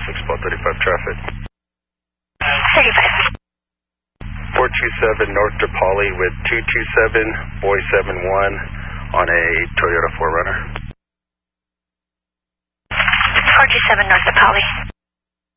Spot 35 traffic. 35. 427 North DePauli with 227 Boy 71 on a Toyota 4Runner. 427 North DePauli.